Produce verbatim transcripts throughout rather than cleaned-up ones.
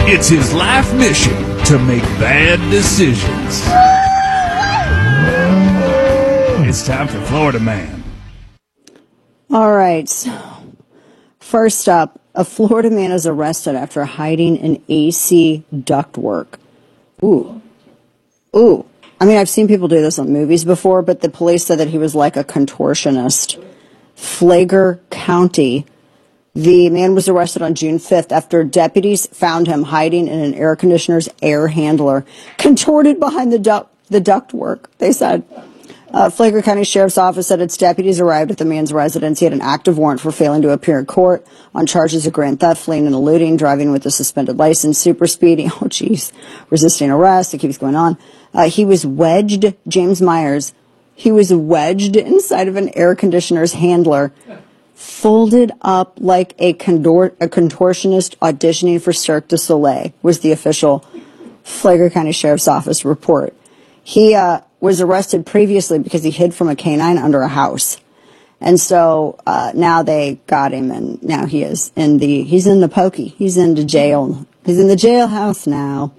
It's his life mission to make bad decisions. It's time for Florida Man. All right. First up, a Florida man is arrested after hiding in A C ductwork. Ooh. Ooh. I mean, I've seen people do this in movies before, but the police said that he was like a contortionist. Flagler County. The man was arrested on June fifth after deputies found him hiding in an air conditioner's air handler, contorted behind the duct, the ductwork, they said. Uh, Flagler County Sheriff's Office said its deputies arrived at the man's residence. He had an active warrant for failing to appear in court on charges of grand theft, fleeing and eluding, driving with a suspended license, super speeding, oh geez, resisting arrest. It keeps going on. Uh, he was wedged, James Myers, he was wedged inside of an air conditioner's handler, folded up like a, condor- a contortionist auditioning for Cirque du Soleil, was the official Flagler County Sheriff's Office report. He uh, was arrested previously because he hid from a canine under a house. And so uh, now they got him, and now he is in the, he's in the pokey. He's in the jail. He's in the jailhouse now.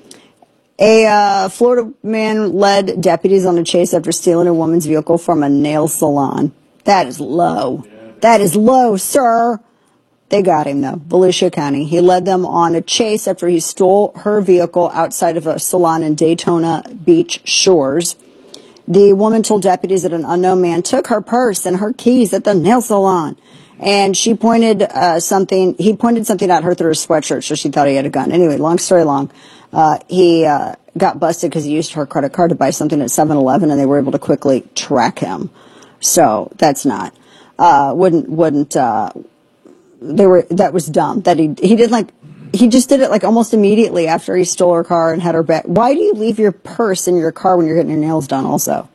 A uh, Florida man led deputies on a chase after stealing a woman's vehicle from a nail salon. That is low. That is low, sir. They got him, though. Volusia County. He led them on a chase after he stole her vehicle outside of a salon in Daytona Beach Shores. The woman told deputies that an unknown man took her purse and her keys at the nail salon. And she pointed uh, something, he pointed something at her through her sweatshirt, so she thought he had a gun. Anyway, long story long, uh, he uh, got busted because he used her credit card to buy something at seven eleven, and they were able to quickly track him. So that's not, uh, wouldn't, wouldn't, uh, they were, that was dumb that he, he did like, he just did it like almost immediately after he stole her car and had her back. Why do you leave your purse in your car when you're getting your nails done also?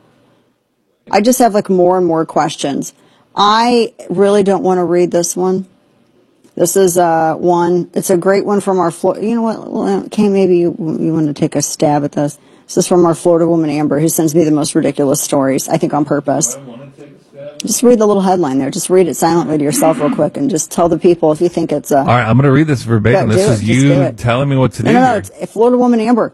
I just have like more and more questions. I really don't want to read this one. This is uh, one, it's a great one from our, Florida, you know what, okay, maybe you, you want to take a stab at this. This is from our Florida woman, Amber, who sends me the most ridiculous stories, I think on purpose. Just read the little headline there. Just read it silently to yourself real quick and just tell the people if you think it's... Uh, All right, I'm going to read this verbatim. Yeah, this is it. you telling me what to no, do. No, no, here. it's a Florida woman, Amber.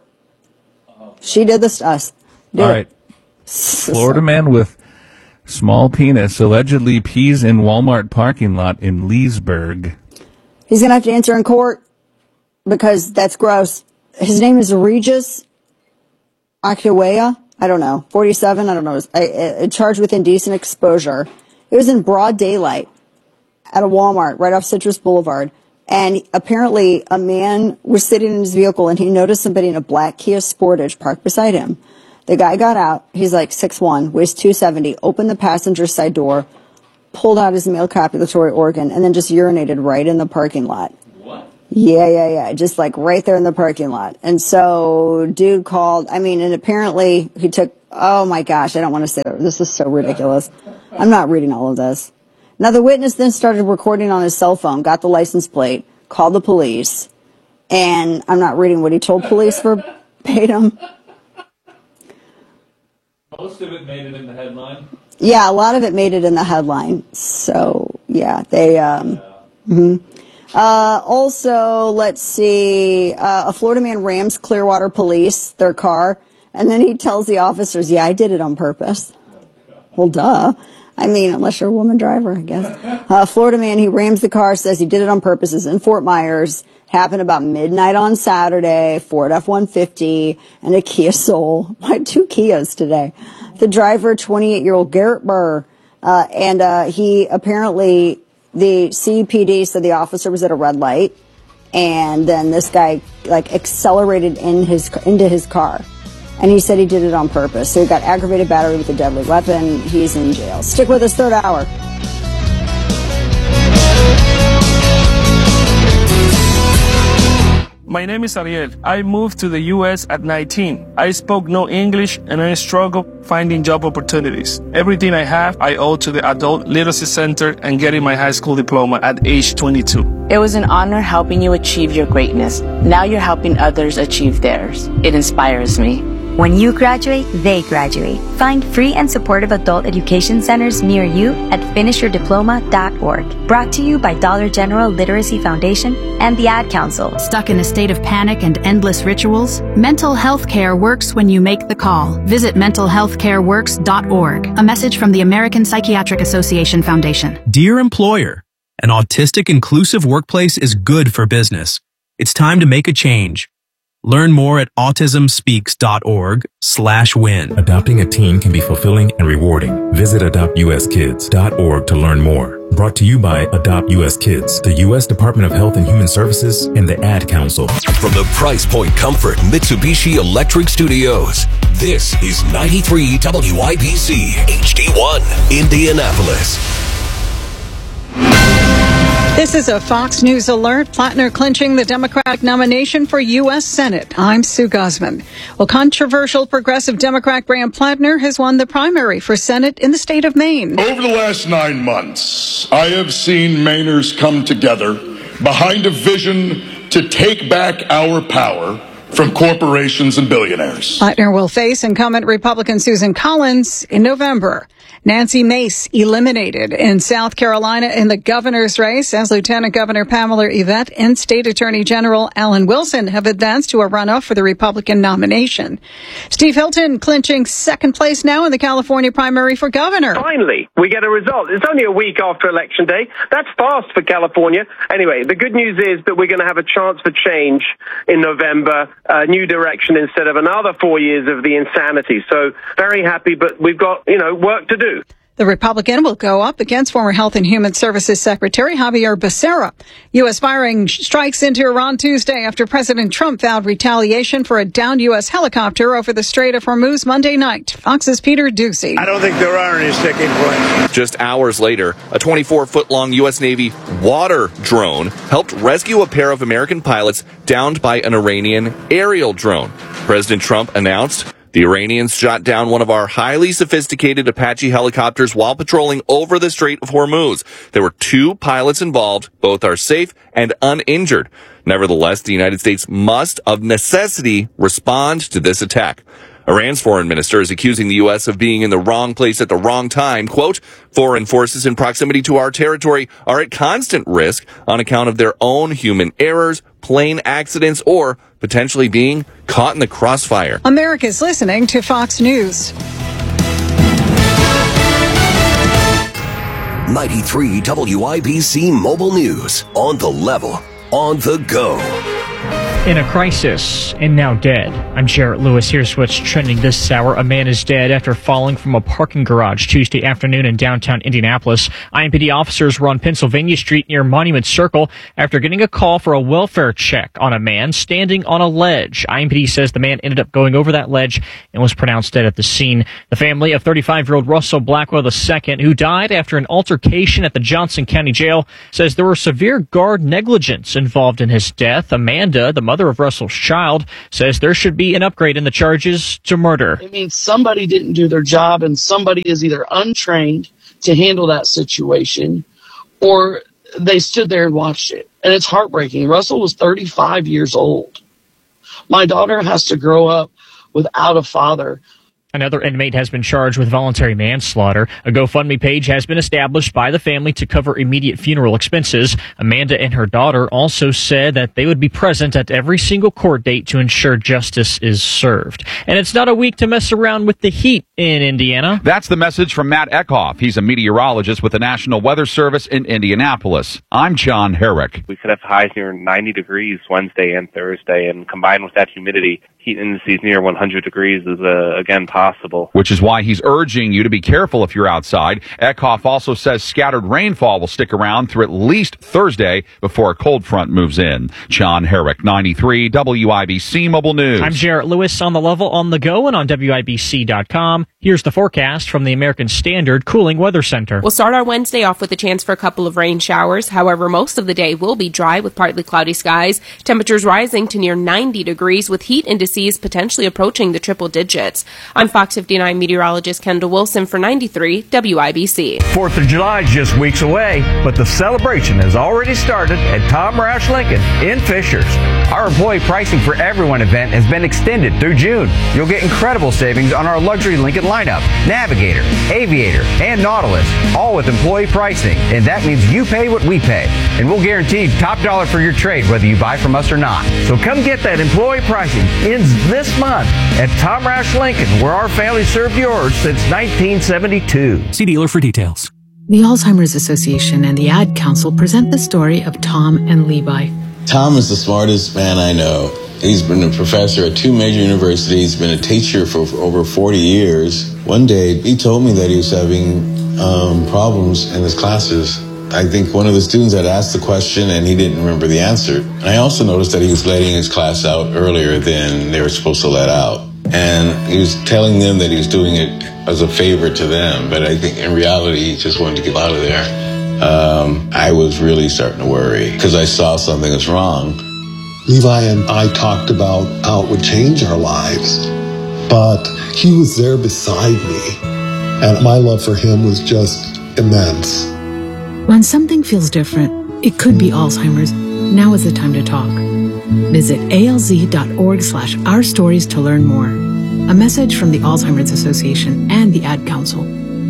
She did this to us. Do All it. right. Florida man with small penis allegedly pees in Walmart parking lot in Leesburg. He's going to have to answer in court because that's gross. His name is Regis Akiwaya. I don't know, forty-seven, I don't know, I, I, charged with indecent exposure. It was in broad daylight at a Walmart right off Citrus Boulevard. And apparently a man was sitting in his vehicle and he noticed somebody in a black Kia Sportage parked beside him. The guy got out. He's like six one, weighs two seventy, opened the passenger side door, pulled out his male copulatory organ, and then just urinated right in the parking lot. What? Yeah, yeah, yeah. Just like right there in the parking lot. And so dude called, I mean, and apparently he took, oh my gosh, I don't want to say that. This is so ridiculous. I'm not reading all of this. Now the witness then started recording on his cell phone, got the license plate, called the police, and I'm not reading what he told police verbatim. Most of it made it in the headline. Yeah, a lot of it made it in the headline. So, yeah, they, um, yeah. Mm-hmm. Uh, also, let's see, uh, a Florida man rams Clearwater police, their car, and then he tells the officers, yeah, I did it on purpose. Well, duh. I mean, unless you're a woman driver, I guess. Uh, Florida man, he rams the car, says he did it on purpose, is in Fort Myers, happened about midnight on Saturday, Ford F one fifty, and a Kia Soul. Why two Kias today? The driver, twenty-eight-year-old Garrett Burr, uh, and uh, he apparently... The C P D said the officer was at a red light, and then this guy like accelerated in his into his car, and he said he did it on purpose. So he got aggravated battery with a deadly weapon. He's in jail. Stick with us, third hour. My name is Ariel. I moved to the U S at nineteen. I spoke no English and I struggled finding job opportunities. Everything I have, I owe to the Adult Literacy Center and getting my high school diploma at age twenty-two. It was an honor helping you achieve your greatness. Now you're helping others achieve theirs. It inspires me. When you graduate, they graduate. Find free and supportive adult education centers near you at finish your diploma dot org. Brought to you by Dollar General Literacy Foundation and the Ad Council. Stuck in a state of panic and endless rituals? Mental health care works when you make the call. Visit mental health care works dot org. A message from the American Psychiatric Association Foundation. Dear employer, an autistic inclusive workplace is good for business. It's time to make a change. Learn more at autism speaks dot org slash win. Adopting a teen can be fulfilling and rewarding. Visit adopt u s kids dot org to learn more. Brought to you by Adopt U S Kids, the U S Department of Health and Human Services, and the Ad Council. From the Price Point Comfort Mitsubishi Electric Studios, this is ninety-three W I B C H D one, Indianapolis. This is a Fox News alert. Plattner clinching the Democratic nomination for U S Senate. I'm Sue Gosman. Well, controversial progressive Democrat Graham Plattner has won the primary for Senate in the state of Maine. Over the last nine months, I have seen Mainers come together behind a vision to take back our power from corporations and billionaires. Plattner will face incumbent Republican Susan Collins in November. Nancy Mace eliminated in South Carolina in the governor's race, as Lieutenant Governor Pamela Yvette and State Attorney General Alan Wilson have advanced to a runoff for the Republican nomination. Steve Hilton clinching second place now in the California primary for governor. Finally, we get a result. It's only a week after Election Day. That's fast for California. Anyway, the good news is that we're going to have a chance for change in November, a new direction instead of another four years of the insanity. So very happy, but we've got, you know, work to do. The Republican will go up against former Health and Human Services Secretary Javier Becerra. U S firing strikes into Iran Tuesday after President Trump vowed retaliation for a downed U S helicopter over the Strait of Hormuz Monday night. Fox's Peter Ducey. I don't think there are any sticking points. Just hours later, a twenty-four foot long U S Navy water drone helped rescue a pair of American pilots downed by an Iranian aerial drone. President Trump announced the Iranians shot down one of our highly sophisticated Apache helicopters while patrolling over the Strait of Hormuz. There were two pilots involved. Both are safe and uninjured. Nevertheless, the United States must, of necessity, respond to this attack. Iran's foreign minister is accusing the U S of being in the wrong place at the wrong time. Quote, foreign forces in proximity to our territory are at constant risk on account of their own human errors, plane accidents, or potentially being caught in the crossfire. America's listening to Fox News. ninety-three W I B C Mobile News. On the level, on the go. In a crisis and now dead. I'm Jarrett Lewis. Here's what's trending this hour. A man is dead after falling from a parking garage Tuesday afternoon in downtown Indianapolis. I M P D officers were on Pennsylvania Street near Monument Circle after getting a call for a welfare check on a man standing on a ledge. I M P D says the man ended up going over that ledge and was pronounced dead at the scene. The family of thirty-five-year-old Russell Blackwell the second, who died after an altercation at the Johnson County Jail, says there was severe guard negligence involved in his death. Amanda, the mother of Russell's child, says there should be an upgrade in the charges to murder. It means somebody didn't do their job and somebody is either untrained to handle that situation or they stood there and watched it. And it's heartbreaking. Russell was thirty-five years old. My daughter has to grow up without a father. Another inmate has been charged with voluntary manslaughter. A GoFundMe page has been established by the family to cover immediate funeral expenses. Amanda and her daughter also said that they would be present at every single court date to ensure justice is served. And it's not a week to mess around with the heat in Indiana. That's the message from Matt Eckhoff. He's a meteorologist with the National Weather Service in Indianapolis. I'm John Herrick. We could have highs near ninety degrees Wednesday and Thursday, and combined with that humidity, heat indices near one hundred degrees is, uh, again, possible. Which is why he's urging you to be careful if you're outside. Eckhoff also says scattered rainfall will stick around through at least Thursday before a cold front moves in. John Herrick, ninety-three W I B C Mobile News. I'm Jarrett Lewis on the level, on the go, and on W I B C dot com. Here's the forecast from the American Standard Cooling Weather Center. We'll start our Wednesday off with a chance for a couple of rain showers. However, most of the day will be dry with partly cloudy skies. Temperatures rising to near ninety degrees with heat indices potentially approaching the triple digits. I'm I'm Fox fifty-nine meteorologist Kendall Wilson for ninety-three W I B C. Fourth of July is just weeks away, but the celebration has already started at Tom Roush Lincoln in Fishers. Our employee pricing for everyone event has been extended through June. You'll get incredible savings on our luxury Lincoln lineup, Navigator, Aviator, and Nautilus, all with employee pricing. And that means you pay what we pay. And we'll guarantee top dollar for your trade, whether you buy from us or not. So come get that employee pricing. Ends this month at Tom Roush Lincoln, where our family served yours since nineteen seventy-two. See dealer for details. The Alzheimer's Association and the Ad Council present the story of Tom and Levi. Tom is the smartest man I know. He's been a professor at two major universities, been a teacher for, for over forty years. One day, he told me that he was having um, problems in his classes. I think one of the students had asked the question and he didn't remember the answer. And I also noticed that he was letting his class out earlier than they were supposed to let out. And he was telling them that he was doing it as a favor to them, but I think in reality, he just wanted to get out of there. Um, I was really starting to worry because I saw something was wrong. Levi and I talked about how it would change our lives, but he was there beside me, and my love for him was just immense. When something feels different, it could be Alzheimer's. Now is the time to talk. Visit alz.org slash our stories to learn more. A message from the Alzheimer's Association and the Ad Council.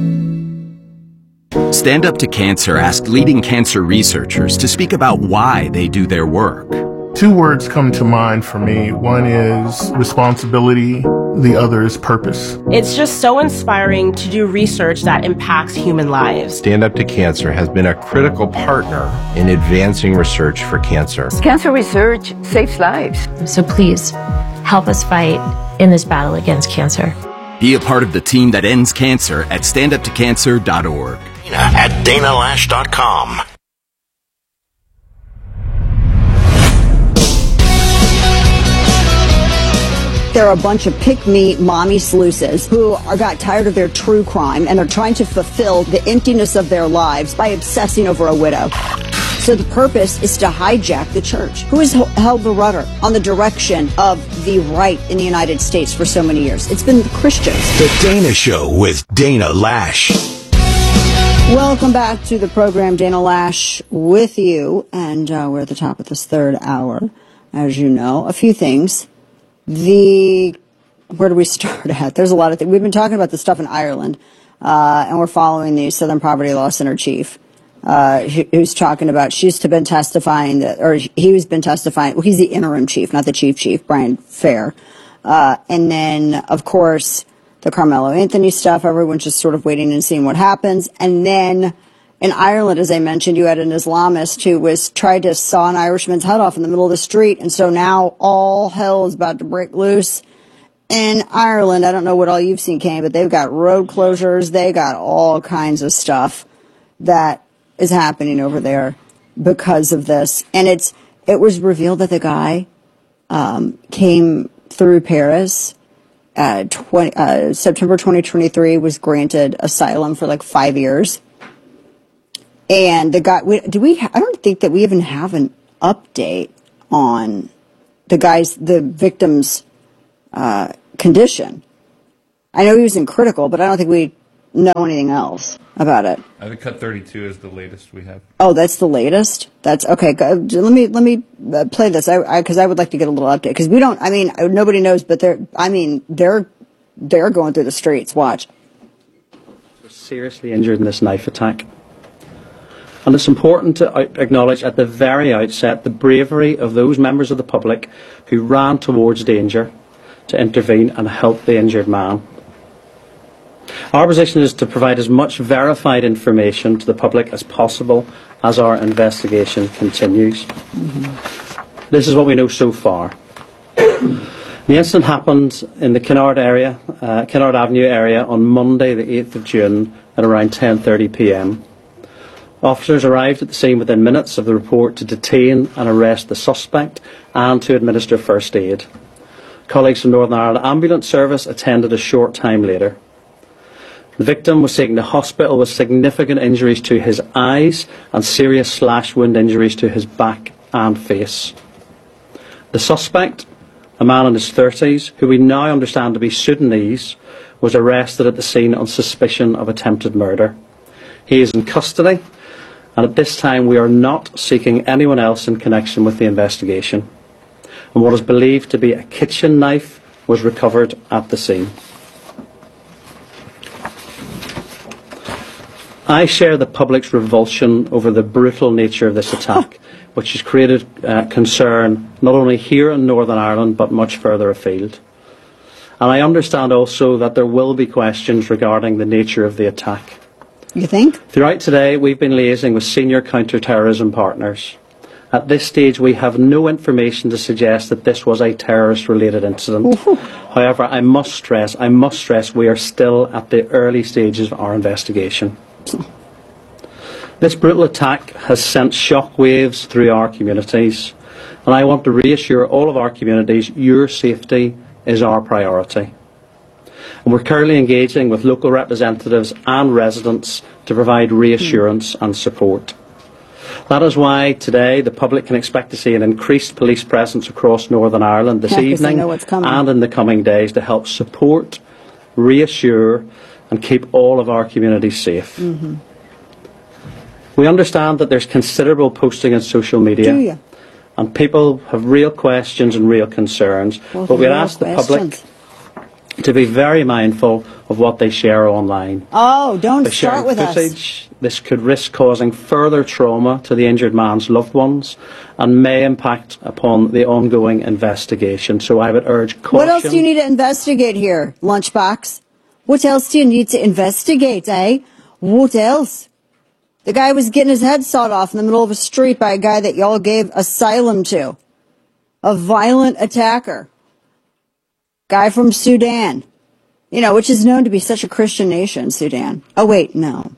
Stand Up to Cancer asked leading cancer researchers to speak about why they do their work. Two words come to mind for me. One is responsibility, the other is purpose. It's just so inspiring to do research that impacts human lives. Stand Up to Cancer has been a critical partner in advancing research for cancer. Cancer research saves lives. So please, help us fight in this battle against cancer. Be a part of the team that ends cancer at stand up to cancer dot org. At dana lash dot com. There are a bunch of pick-me mommy sluices who are got tired of their true crime and are trying to fulfill the emptiness of their lives by obsessing over a widow. So the purpose is to hijack the church, who has held the rudder on the direction of the right in the United States for so many years. It's been the Christians. The Dana Show with Dana Lash. Welcome back to the program, Dana Lash with you. And uh, we're at the top of this third hour, as you know. A few things. The, where do we start at? There's a lot of things. We've been talking about the stuff in Ireland, uh, and we're following the Southern Poverty Law Center chief, uh, who's talking about, she's been testifying that, or he's been testifying, well, he's the interim chief, not the chief chief, Brian Fair. Uh, and then, of course, the Carmelo Anthony stuff, everyone's just sort of waiting and seeing what happens. And then in Ireland, as I mentioned, you had an Islamist who was tried to saw an Irishman's head off in the middle of the street. And so now all hell is about to break loose in Ireland. I don't know what all you've seen, Kane, but they've got road closures. They got all kinds of stuff that is happening over there because of this. And it's it was revealed that the guy um, came through Paris. Uh, twenty, uh, September twenty twenty-three was granted asylum for like five years. And the guy, we, do we, I don't think that we even have an update on the guy's, the victim's uh, condition. I know he was in critical, but I don't think we know anything else about it. I think Cut thirty-two is the latest we have. Oh, that's the latest? That's, okay, go, let me, let me uh, play this, I, I, cause I would like to get a little update, cause we don't, I mean, nobody knows, but they're, I mean, they're, they're going through the streets, watch. Was seriously injured in this knife attack. And it's important to acknowledge at the very outset the bravery of those members of the public who ran towards danger to intervene and help the injured man. Our position is to provide as much verified information to the public as possible as our investigation continues. Mm-hmm. This is what we know so far. The incident happened in the Kennard area, uh, Kennard Avenue area on Monday the eighth of June at around ten thirty p m Officers arrived at the scene within minutes of the report to detain and arrest the suspect and to administer first aid. Colleagues from Northern Ireland Ambulance Service attended a short time later. The victim was taken to hospital with significant injuries to his eyes and serious slash wound injuries to his back and face. The suspect, a man in his thirties, who we now understand to be Sudanese, was arrested at the scene on suspicion of attempted murder. He is in custody, and at this time we are not seeking anyone else in connection with the investigation. And what is believed to be a kitchen knife was recovered at the scene. I share the public's revulsion over the brutal nature of this attack, which has created uh, concern not only here in Northern Ireland but much further afield. And I understand also that there will be questions regarding the nature of the attack. You think? Throughout today, we've been liaising with senior counter-terrorism partners. At this stage, we have no information to suggest that this was a terrorist-related incident. Ooh. However, I must stress, I must stress, we are still at the early stages of our investigation. This brutal attack has sent shockwaves through our communities, and I want to reassure all of our communities your safety is our priority. And we're currently engaging with local representatives and residents to provide reassurance mm. and support. That is why today the public can expect to see an increased police presence across Northern Ireland this yeah, evening and in the coming days to help support, reassure and keep all of our communities safe. Mm-hmm. We understand that there's considerable posting on social media. Do you? And people have real questions and real concerns. Well, but we'd ask the public to be very mindful of what they share online. Oh, don't By start with footage, us. This could risk causing further trauma to the injured man's loved ones and may impact upon the ongoing investigation. So I would urge caution. What else do you need to investigate here, Lunchbox? What else do you need to investigate, eh? What else? The guy was getting his head sawed off in the middle of a street by a guy that y'all gave asylum to. A violent attacker. Guy from Sudan. You know, which is known to be such a Christian nation, Sudan. Oh, wait, no.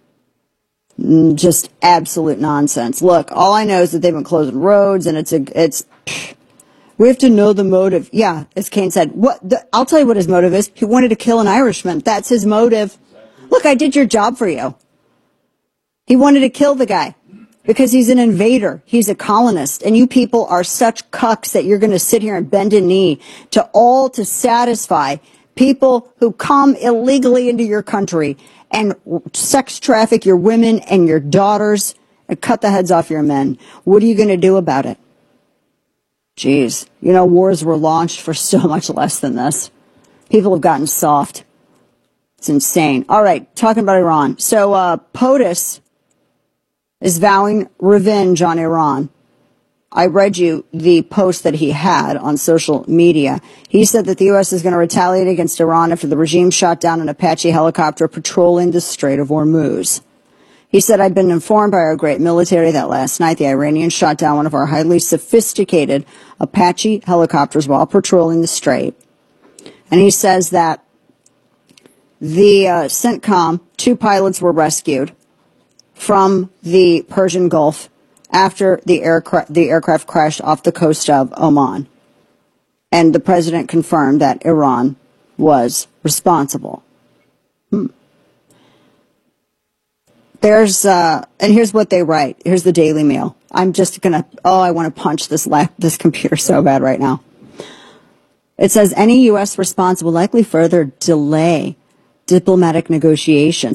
Just absolute nonsense. Look, all I know is that they've been closing roads, and it's a, it's, we have to know the motive. Yeah, as Kane said, what, the, I'll tell you what his motive is. He wanted to kill an Irishman. That's his motive. Look, I did your job for you. He wanted to kill the guy because he's an invader. He's a colonist. And you people are such cucks that you're going to sit here and bend a knee to all to satisfy people who come illegally into your country and sex traffic your women and your daughters and cut the heads off your men. What are you going to do about it? Jeez, you know, wars were launched for so much less than this. People have gotten soft. It's insane. All right, talking about Iran. So uh, POTUS is vowing revenge on Iran. I read you the post that he had on social media. He said that the U S is going to retaliate against Iran after the regime shot down an Apache helicopter patrolling the Strait of Hormuz. He said, I've been informed by our great military that last night the Iranians shot down one of our highly sophisticated Apache helicopters while patrolling the Strait. And he says that the uh, CENTCOM, two pilots were rescued from the Persian Gulf after the aircraft, the aircraft crashed off the coast of Oman. And the president confirmed that Iran was responsible. Hmm. There's, uh, and here's what they write. Here's the Daily Mail. I'm just going to, oh, I want to punch this lap, this computer so bad right now. It says any U S response will likely further delay diplomatic negotiations.